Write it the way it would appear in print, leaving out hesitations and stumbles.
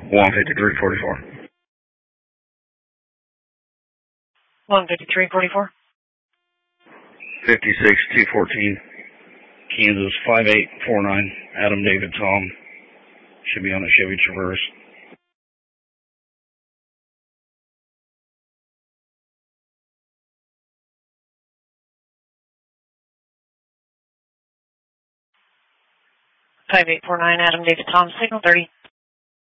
15344. 15344. 56214. Kansas 5849. Adam David Tom. Should be on a Chevy Traverse. Five 5849 Adam David Tom, signal 30.